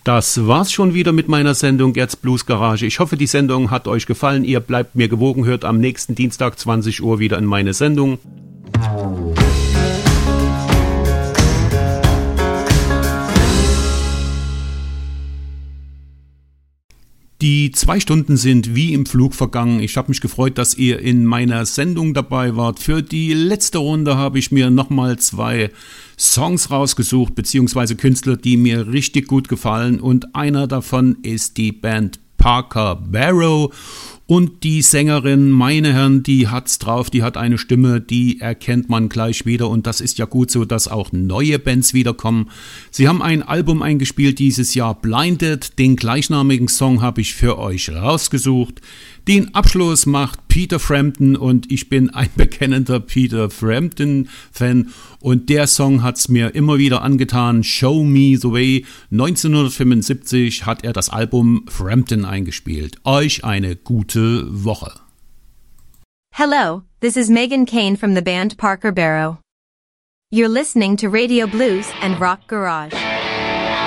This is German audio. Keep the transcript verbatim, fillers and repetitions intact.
Das war's schon wieder mit meiner Sendung Gerds Blues Garage. Ich hoffe, die Sendung hat euch gefallen. Ihr bleibt mir gewogen, hört am nächsten Dienstag zwanzig Uhr wieder in meine Sendung. Die zwei Stunden sind wie im Flug vergangen. Ich habe mich gefreut, dass ihr in meiner Sendung dabei wart. Für die letzte Runde habe ich mir nochmal zwei Songs rausgesucht, beziehungsweise Künstler, die mir richtig gut gefallen. Und einer davon ist die Band Parker Barrow. Und die Sängerin, meine Herren, die hat's drauf, die hat eine Stimme, die erkennt man gleich wieder und das ist ja gut so, dass auch neue Bands wiederkommen. Sie haben ein Album eingespielt dieses Jahr, Blinded, den gleichnamigen Song habe ich für euch rausgesucht. Den Abschluss macht Peter Frampton und ich bin ein bekennender Peter Frampton-Fan und der Song hat's mir immer wieder angetan, Show Me the Way. neunzehnhundertfünfundsiebzig hat er das Album Frampton eingespielt. Euch eine gute Woche. Hello, this is Megan Kane from the band Parker Barrow. You're listening to Radio Blues and Rock Garage.